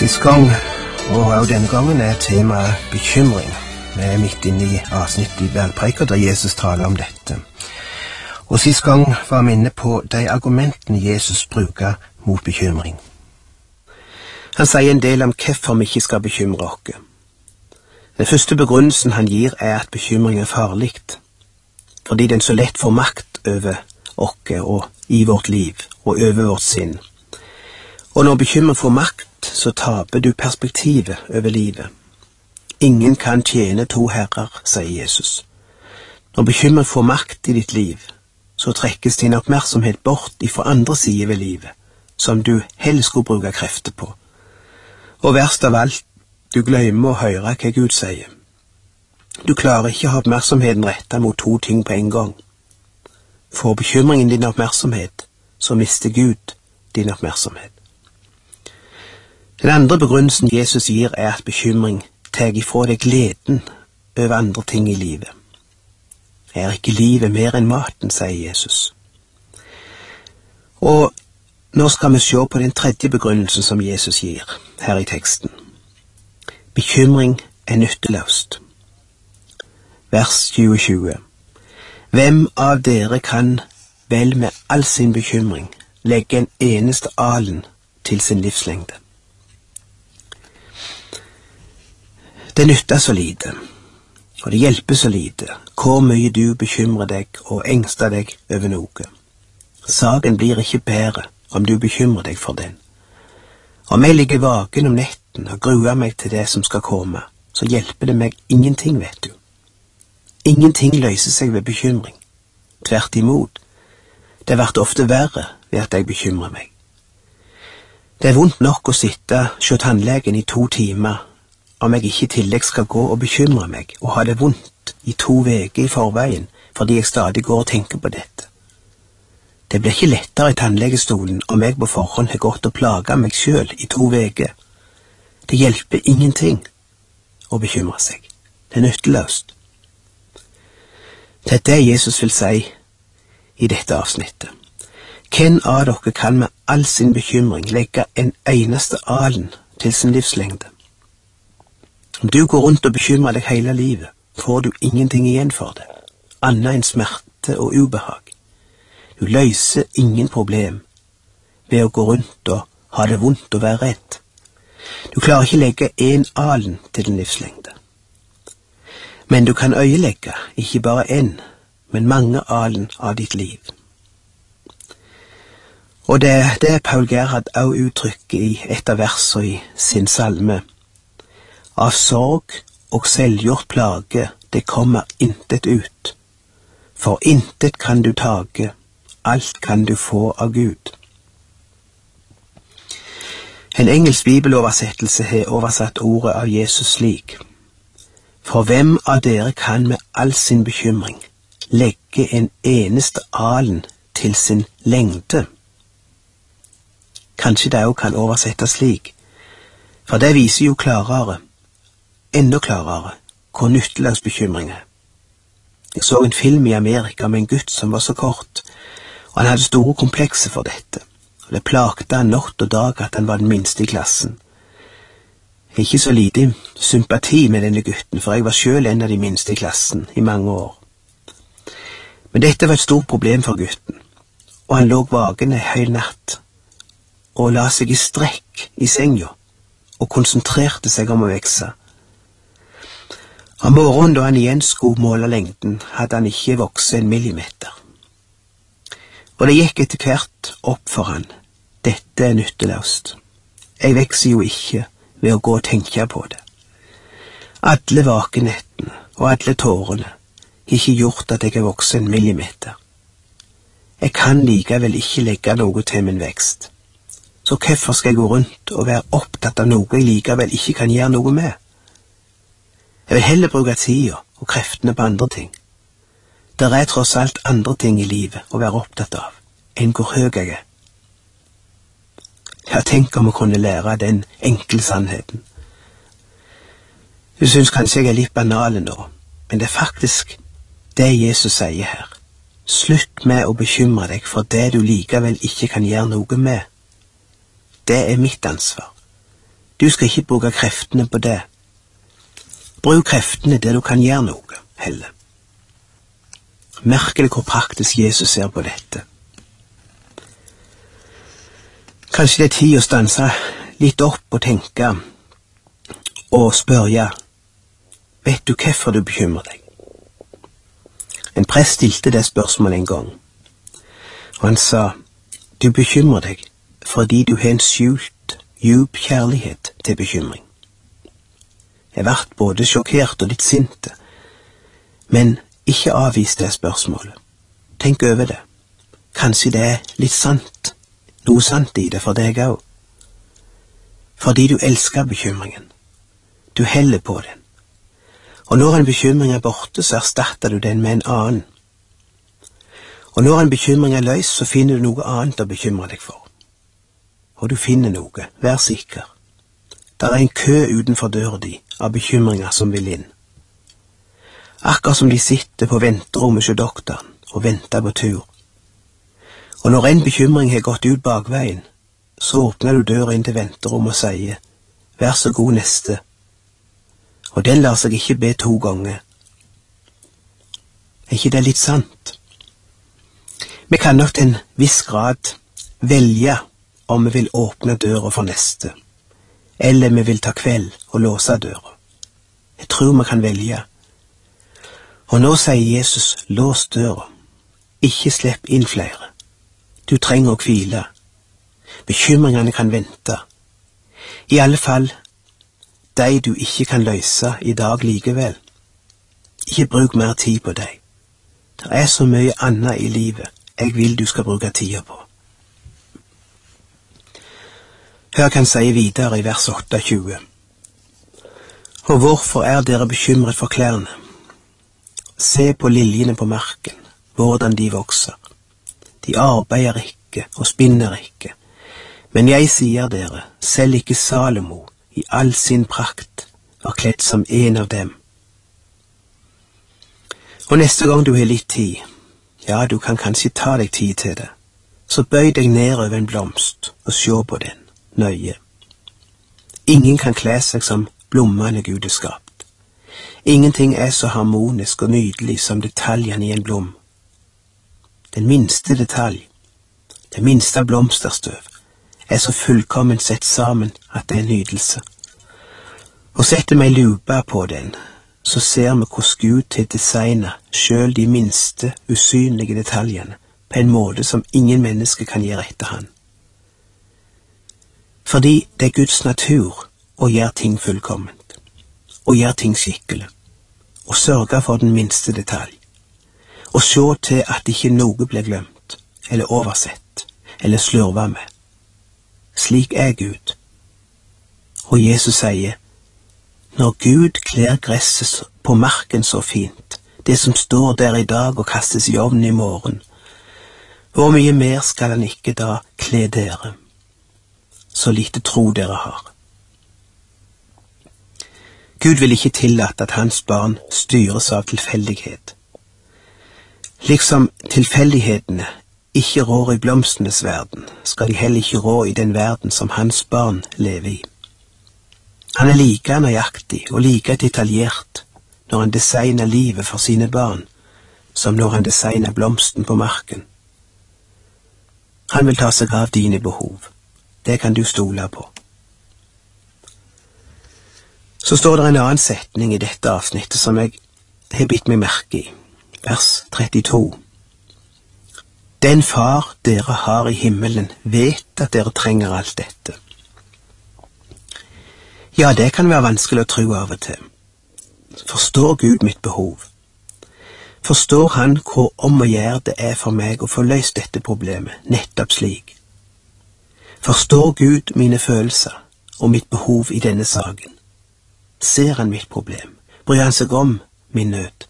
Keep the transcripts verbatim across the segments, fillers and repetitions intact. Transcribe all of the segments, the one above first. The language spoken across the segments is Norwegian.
Sist gang, og også denne gangen, er temaet bekymring. Vi er midt inne i avsnittet i Bergpreika der Jesus taler om dette. Og sist gang var vi inne på de argumentene Jesus bruker mot bekymring. Han sier en del om hvorfor vi ikke skal bekymre oss. Den første begrunnelsen han gir er at bekymring er farlig, fordi den så lett får makt over oss og i vårt liv og over vårt sinn. Og når bekymring får makt, så taper du perspektivet over livet. Ingen kan tjene to herrer, sier Jesus. Når bekymring får makt i ditt liv, så trekkes din oppmerksomhet bort ifra andre sider ved livet, som du helst skulle bruke krefter på. Og verst av alt, du glemmer å høre hva Gud sier. Du klarer ikke å ha oppmerksomheten rettet mot to ting på en gang. Får bekymringen din oppmerksomhet, så mister Gud din oppmerksomhet. Den andre begrunnelsen Jesus gir er at bekymring tar ifra deg gleden over andre ting i livet. Er ikke livet mer enn maten, sier Jesus. Og nå skal vi se på den tredje begrunnelsen som Jesus gir her i teksten. Bekymring er nytteløst. Vers tjue. Hvem av dere kan vel med all sin bekymring legge en eneste alen til sin livslengde? Det nytter så lite, og det hjelper så lite, hvor mye du bekymrer deg og engster deg over noe. Saken blir ikke bedre om du bekymrer deg for den. Om jeg ligger vaken om netten og gruer meg til det som skal komme, så hjelper det meg ingenting, vet du. Ingenting løser seg ved bekymring. Tvert imot, det blir ofte verre ved at jeg bekymrer meg. Det er vondt nok å sitte hos tannlegen i to timer, om jeg ikke i tillegg skal gå og bekymre meg og ha det vondt i to veker i forveien fordi jeg stadig går og tenker på dette. Det blir ikke lettere i tannlegestolen om jeg på forhånd har gått og plaget meg selv i to veker. Det hjelper ingenting å bekymre seg. Det er nytteløst. Det er det Jesus vil si i dette avsnittet. Hvem av dere kan med all sin bekymring legge en eneste alen til sin livslengde? Om du går rundt og bekymrer deg hele livet, får du ingenting igjen for det, annet enn smerte og ubehag. Du løser ingen problem ved å gå rundt og ha det vondt og være redd. Du klarer ikke legge en alen til din livslengde. Men du kan øyelegge ikke bare en, men mange alen av ditt liv. Og det er det Paul Gerhard også uttrykker i et av versene i sin salme. Av sorg og selvgjort plage, det kommer intet ut. For intet kan du tage, alt kan du få av Gud. En engelsk bibeloversettelse har oversatt ordet av Jesus slik. For hvem av dere kan med all sin bekymring legge en eneste alen til sin lengde? Kanskje det også kan oversettes slik, for det viser jo klarere, enda klarere, hvor nytteløs bekymring er. Jeg så en film i Amerika med en gutt som var så kort, og han hadde store komplekser for dette. Og det plagte han natt og dag at han var den minste i klassen. Jeg har ikke så lite sympati med denne gutten, for jeg var selv en av de minste i klassen i mange år. Men dette var et stort problem for gutten, og han lå vaken en hel natt, og la seg i strekk i senga, og konsentrerte seg om å vekse. Om morgenen da han igjen skulle måle lengden, hadde han ikke vokset en millimeter. Og det gikk etter hvert opp for han. Dette er nytteløst. Jeg vekser jo ikke ved å gå og tenke på det. Alle vakenettene og alle tårene har ikke gjort at jeg har vokset en millimeter. Jeg kan likevel ikke legge noe til min vekst. Så hvorfor skal jeg gå rundt og være opptatt av noe jeg likevel ikke kan gjøre noe med? Jeg vil heller bruke tida og kreftene på andre ting. Det er tross alt andre ting i livet å være opptatt av, enn hvor høy jeg er. Jeg tenker om å kunne lære den enkle sannheten. Du synes kanskje jeg er litt banale nå, men det er faktisk det Jesus sier her. Slutt med å bekymre deg for det du likevel ikke kan gjøre noe med. Det er mitt ansvar. Du skal ikke bruke kreftene på det. Bruk kreftene der du kan gjøre noe, heller. Merker det hvor praktisk Jesus ser på dette. Kanskje det er tid å stanse litt opp og tenke og spørre, vet du hvorfor du bekymrer deg? En prest stilte det spørsmålet en gang, og han sa, du bekymrer deg fordi du har en skjult, djup kjærlighet til bekymring. Jeg ble både sjokkert og litt sinte, men ikke avvis det spørsmålet. Tenk over det. Kanskje det er litt sant, noe sant i det for deg også. Fordi du elsker bekymringen. Du heller på den. Og når en bekymring er borte, så erstatter du den med en annen. Og når en bekymring er løs, så finner du noe annet å bekymre deg for. Og du finner noe, vær sikker. Der er en kø utenfor døra di av bekymringer som vil inn. Akkurat som de sitter på venterommet hos doktoren og venter på tur. Og når en bekymring har gått ut bakveien, så åpner du døra inn til venterommet og sier, vær så god neste. Og den lar seg ikke be to ganger. Er ikke det litt sant? Vi kan nok til en viss grad velge om vi vil åpne døra for neste, eller vi vil ta kveld og låse døra. Jeg tror vi kan velge. Og nå sier Jesus, lås døra. Ikke slipp inn flere. Du trenger å hvile. Bekymringene kan vente. I alle fall de du ikke kan løse i dag likevel. Ikke bruk mer tid på deg. Det er så mye annet i livet jeg vil du skal bruke tida på. Hør kan si videre i vers tjueåtte. Og hvorfor er dere bekymret for klærne? Se på liljene på marken, hvordan de vokser. De arbeider ikke og spinner ikke. Men jeg sier dere, selv ikke Salomo i all sin prakt var kledd som en av dem. Og neste gang du har litt tid, ja, du kan kanskje ta deg tid til det, så bøy deg ned over en blomst og se på den, nøye. Ingen kan kle seg som blommene Gud er skapt. Ingenting er så harmonisk og nydelig som detaljene i en blom. Den minste detalj, det minste blomsterstøv, er så fullkomment sett sammen at det er nydelse. Og setter vi lupa på den, så ser vi hvordan Gud har designet selv de minste, usynlige detaljene på en måte som ingen menneske kan gjøre etter han. Fordi det er Guds natur å gjøre ting fullkomment, å gjøre ting skikkelig, og sørge for den minste detalj, og se til at ikke noe blir glemt, eller oversett, eller slurvet med. Slik er Gud. Og Jesus sier, når Gud kler gresset på marken så fint, det som står der i dag og kastes i ovnen i morgen, hvor mye mer skal han ikke da kle dere, så lite tro dere har. Gud vil ikke tillate at hans barn styres av tilfeldighet. Liksom tilfeldighetene ikke rår i blomstenes verden, skal de heller ikke rå i den verden som hans barn lever i. Han er like nøyaktig og like detaljert når han designer livet for sine barn, som når han designer blomsten på marken. Han vil ta seg av dine behov. Det kan du stole på. Så står det en annen setning i dette avsnittet som jeg har bitt meg merke i. Vers trettito. Den far dere har i himmelen vet at dere trenger alt dette. Ja, det kan være vanskelig å tro av og til. Forstår Gud mitt behov? Forstår han hvor om å gjøre det er for meg å få løst dette problemet, nettopp slik? Forstår Gud mine følelser og mitt behov i denne saken? Ser han mitt problem? Bryr han seg om min nød?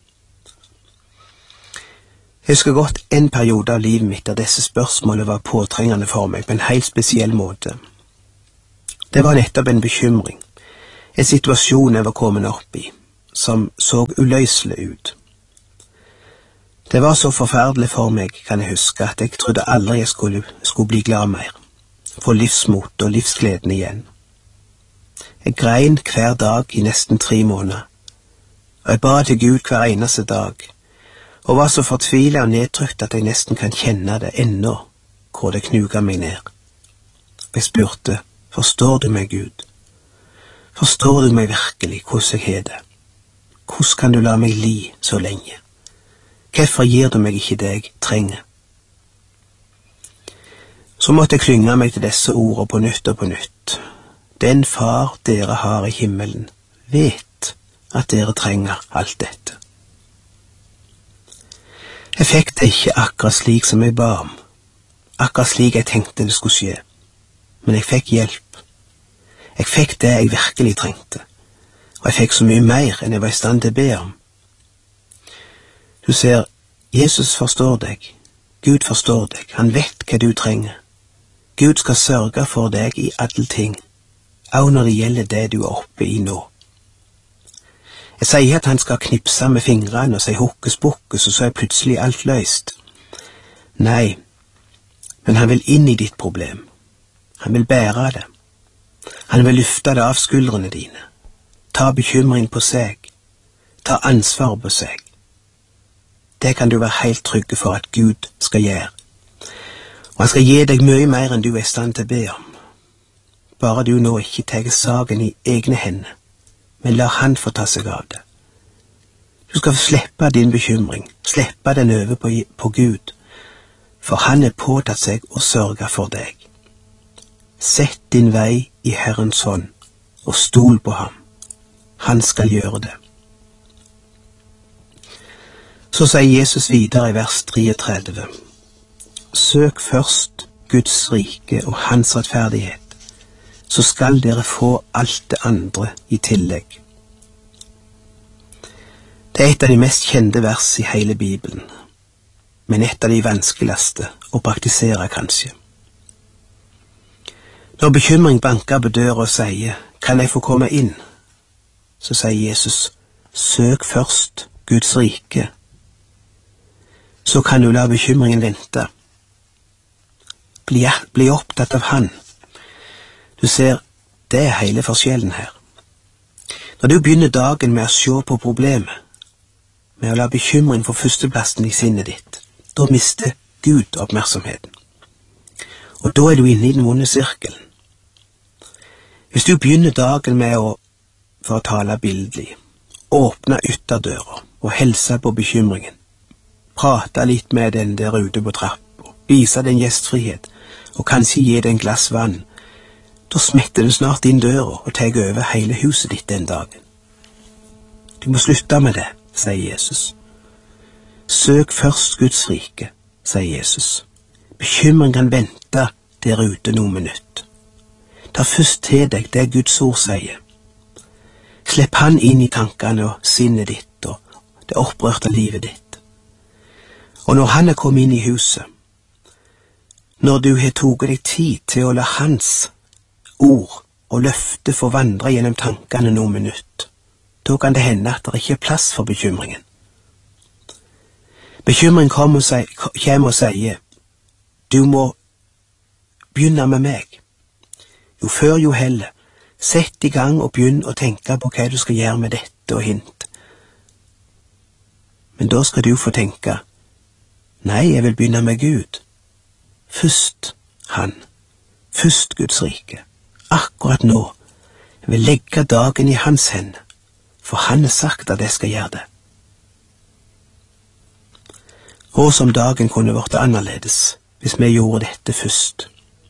Jeg husker godt en periode av livet mitt der disse spørsmålene var påtrengende for meg på en helt spesiell måte. Det var nettopp en bekymring, en situasjon jeg var kommet opp i, som så uløselig ut. Det var så forferdelig for meg, kan jeg huske, at jeg trodde aldri jeg skulle, skulle bli glad mer, få livsmot og livsgleden igjen. Jeg grein hver dag i nesten tre måneder, og jeg ba til Gud hver eneste dag, og var så fortvilet og nedtrykt at jeg nesten kan kjenne det ennå, hvor det knuga meg ned. Jeg spurte, forstår du meg, Gud? Forstår du meg virkelig, hvordan jeg har det? Hvordan kan du la meg li så lenge? Hvorfor gir du meg ikke det jeg trenger? Så måtte jeg klynge meg til disse ordene på nytt og på nytt. Den far dere har i himmelen, vet at dere trenger alt dette. Jeg fikk det ikke akkurat slik som jeg ba om, akkurat slik jeg tenkte det skulle skje, men jeg fikk hjelp. Jeg fikk det jeg virkelig trengte, og jeg fikk så mye mer enn jeg var i stand til å be om. Du ser, Jesus forstår deg, Gud forstår deg, han vet hva du trenger. Gud skal sørge for deg i alle ting, også når det gjelder det du er oppe i nå. Jeg sier at han skal knipse med fingrene og si hokus pokus, og så er plutselig alt løst. Nei, men han vil inn i ditt problem. Han vil bære det. Han vil løfte det av skuldrene dine. Ta bekymring på seg. Ta ansvar på seg. Det kan du være helt trygge for at Gud skal gjøre. Og han skal gi deg mye mer enn du er i stand til å be om. Bare du nå ikke tar saken i egne hender, men la han få ta seg av det. Du skal slippe din bekymring, slippe den over på, på Gud, for han er påtatt seg å sørge for deg. Sett din vei i Herrens hånd, og stol på ham. Han skal gjøre det. Så sier Jesus videre i vers treogtredve. Søk først Guds rike og hans rettferdighet, så skal dere få alt det andre i tillegg. Det er et av de mest kjente vers i hele Bibelen, men et av de vanskeligste å praktisere kanskje. Når bekymring banker på døra og sier, kan jeg få komme inn? Så sier Jesus, søk først Guds rike. Så kan du la bekymringen vente. Bli, bli opptatt av han. Du ser, det er hele forskjellen her. Når du begynner dagen med å se på problemet, med å la bekymring få førsteplassen i sinnet ditt, da mister Gud oppmerksomheten. Og da er du inne i den vonde sirkelen. Hvis du begynner dagen med å, for å tale bildelig, åpne ytterdøra og helse på bekymringen, prate litt med den der ute på trappa, vise den gjestfrihet, og kanskje gi den glass vann, da smetter du snart inn døra og tar over hele huset ditt den dagen. Du må slutte med det, sier Jesus. Søk først Guds rike, sier Jesus. Bekymring kan vente der ute noen minutt. Ta først til deg det Guds ord sier. Slipp han inn i tankene og sinnet ditt og det opprørte livet ditt. Og når han er kommet inn i huset, når du har tatt deg tid til å la hans ord og løfte få vandre gjennom tankene noen minutt, da kan det hende at det ikke er plass for bekymringen. Bekymring kommer og, sier, kommer og sier, du må begynne med meg. Jo før jo heller, sett i gang og begynn å tenke på hva du skal gjøre med dette og hint. Men da skal du få tenke, nei, jeg vil begynne med Gud. Først han, først Guds rike. Akkurat nå, jeg vil legge dagen i hans hender, for han har sagt at jeg skal gjøre det. Og som dagen kunne vært annerledes, hvis vi gjorde dette først.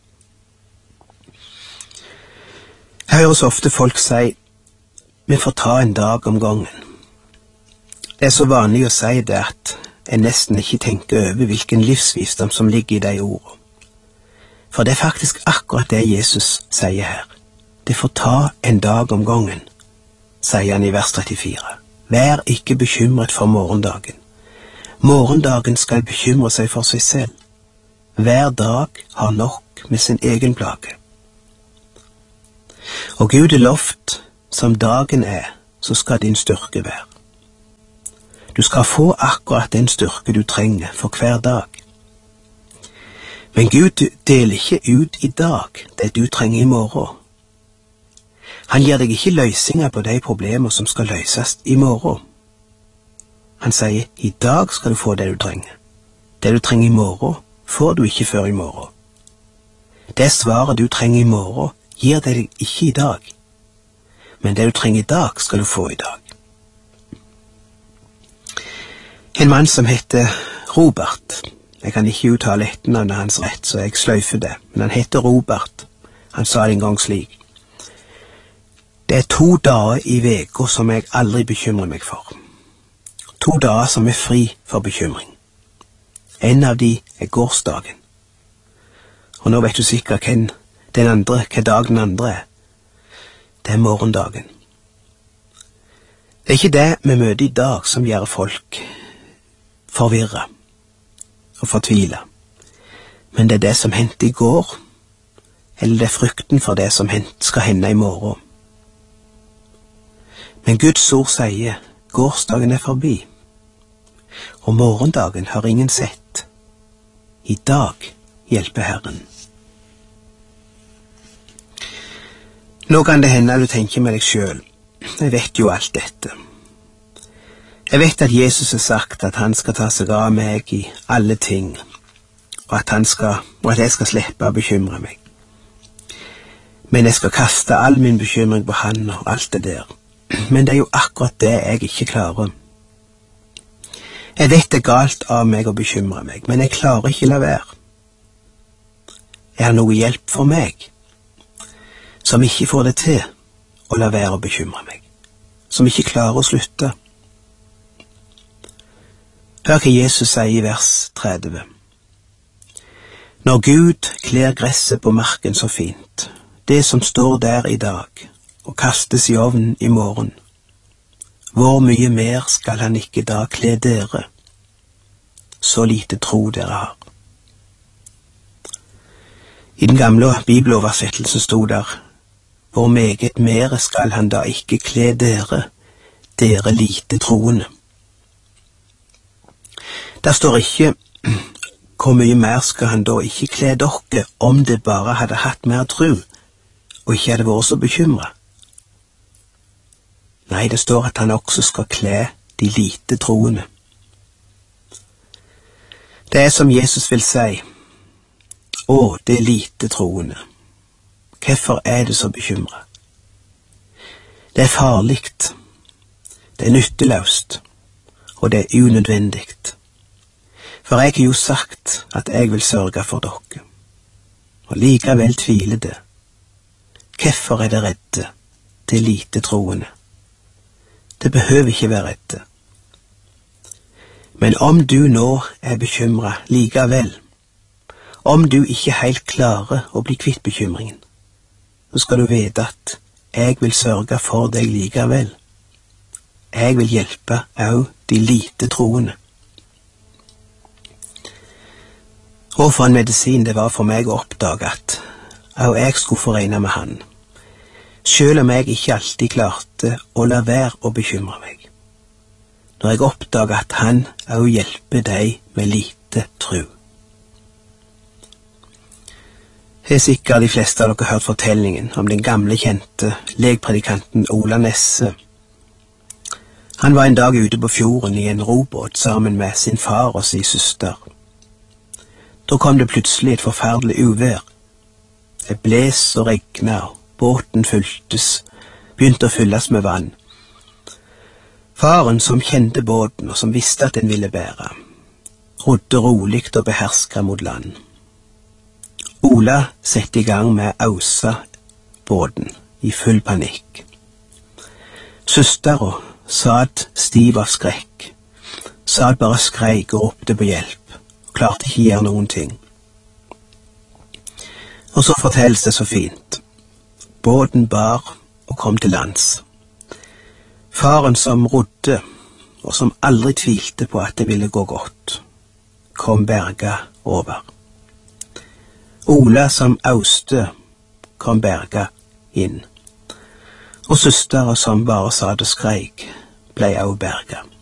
Jeg hører så ofte folk si, vi får ta en dag om gangen. Det er så vanlig å si det at jeg nesten ikke tenker over hvilken livsvisdom som ligger i de ordene. For det er faktisk akkurat det Jesus sier her. Det får ta en dag om gangen, sier han i vers trettifire. Vær ikke bekymret for morgendagen. Morgendagen skal bekymre seg for seg selv. Hver dag har nok med sin egen plage. Og Gud er lovt, som dagen er, så skal din styrke være. Du skal få akkurat den styrke du trenger for hver dag. Men Gud deler ikke ut i dag det du trenger i morgen. Han gir deg ikke løsninger på de problemer som skal løses i morgen. Han sier, i dag skal du få det du trenger. Det du trenger i morgen, får du ikke før i morgen. Det svaret du trenger i morgen, gir det deg ikke i dag. Men det du trenger i dag, skal du få i dag. En mann som heter Robert, jeg kan ikke uttale etternavnet hans rett, så jeg sløyfer det, men han heter Robert. Han sa det en gang slik. Det er to dager i veka som jeg aldri bekymrer meg for. To dager som er fri for bekymring. En av de er gårsdagen. Og nå vet du sikkert hvem den andre, hva dag den andre er. Det er morgendagen. Det er ikke det vi møter i dag som gjør folk forvirret og fortvilet. Men det er det som hendte i går, eller det er frykten for det som skal hende i morgen. Men Guds ord sier, gårsdagen er forbi, og morgendagen har ingen sett. I dag hjelper Herren. Nå kan det hende du tenker med deg selv, jeg vet jo alt dette. Jeg vet at Jesus har sagt at han skal ta seg av meg i alle ting, og at, han skal, og at jeg skal slippe å bekymre meg. Men jeg skal kaste all min bekymring på han og alt det der. Men det er jo akkurat det jeg ikke klarer. Jeg vet det er galt av meg å bekymre meg, men jeg klarer ikke la være. Er det noe hjelp for meg, som ikke får det til å la være å bekymre meg, som ikke klarer å slutte? Hør hva Jesus sier i vers tretti. Når Gud kler gresset på marken så fint, det som står der i dag, og kastes i ovnen i morgen, hvor mye mer skal han ikke da kle dere, så lite tro dere har. I den gamle bibeloversettelsen stod der, hvor meget mer skal han da ikke kle dere, dere lite troende. Der står ikke, hvor mye mer skal han da ikke kle dere, om det bare hadde hatt mer tro, og ikke hadde vært så bekymret. Nei, det står at han også skal kle de lite troende. Det er som Jesus vil si, å, det er lite troende. Hvorfor er det så bekymret? Det er farligt, det er nytteløst, og det er unødvendigt. For jeg har jo sagt at jeg vil sørge for dere, og likevel tviler det. Hvorfor er det redde, det er lite troende? Det behøver ikke være redde. Men om du nå er bekymret likevel, om du ikke helt klarer å bli kvitt bekymringen, så skal du vite at jeg vil sørge for deg likevel. Jeg vil hjelpe også de lite troende. Og for en medisin det var for meg å oppdage at også jeg skulle få regne med han, selv om jeg ikke alltid klarte å la være å bekymre meg. Når jeg oppdager at han også hjelper deg med lite tro. Jeg er sikker de fleste av dere har hørt fortellingen om den gamle kjente legpredikanten Ola Nesse. Han var en dag ute på fjorden i en robåt sammen med sin far og sin søster. Da kom det plutselig et forferdelig uvær. Det bles og regnet, og båten fylltes, begynte å fylles med vann. Faren, som kjente båten og som visste at den ville bære, rodde roligt og behersket mot land. Ola sette i gang med å ause båten i full panikk. Søstera satt stiv av skrekk, satt bare skreik og ropte på hjelp, og klarte ikke gjøre noen ting. Og så fortelles det så fint. Båten bar og kom til lands. Faren som rodde, og som aldri tvilte på at det ville gå godt, kom berga over. Ola som auste, kom berga inn. Og søstera som bare satt og skreik, ble også berga.